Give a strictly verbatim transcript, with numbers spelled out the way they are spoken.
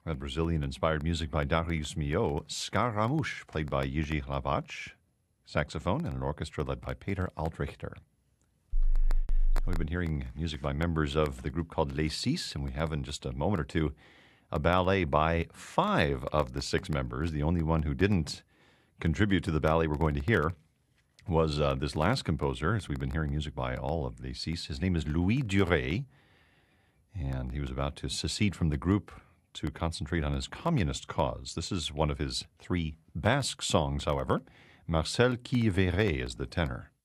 That Brazilian-inspired music by Darius Milhaud. Scaramouche, played by Jiří Hlaváč, saxophone, and an orchestra led by Peter Altrichter. We've been hearing music by members of the group called Les Six, and we have in just a moment or two a ballet by five of the six members. The only one who didn't contribute to the ballet we're going to hear was uh, this last composer, as we've been hearing music by all of Les Six. His name is Louis Durey, and he was about to secede from the group to concentrate on his communist cause. This is one of his three Basque songs, however. Marcel Quilleveré is the tenor.